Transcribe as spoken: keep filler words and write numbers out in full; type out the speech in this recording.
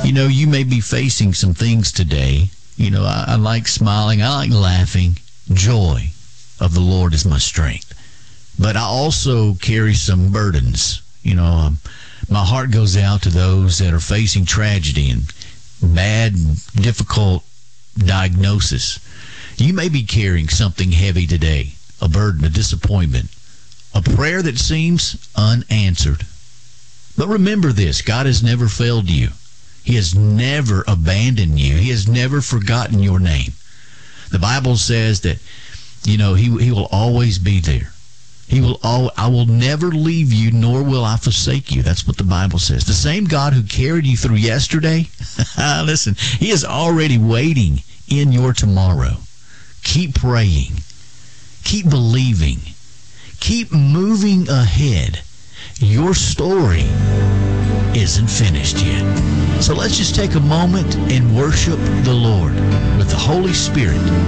You know, you may be facing some things today. You know, I, I like smiling. I like laughing. Joy of the Lord is my strength. But I also carry some burdens. You know, um, my heart goes out to those that are facing tragedy and bad, difficult diagnosis. You may be carrying something heavy today, a burden, a disappointment, a prayer that seems unanswered. But remember this, God has never failed you. He has never abandoned you. He has never forgotten your name. The Bible says that, you know, he, he will always be there. He will all, I will never leave you, nor will I forsake you. That's what the Bible says. The same God who carried you through yesterday, listen, he is already waiting in your tomorrow. Keep praying. Keep believing. Keep moving ahead. Your story isn't finished yet. So let's just take a moment and worship the Lord with the Holy Spirit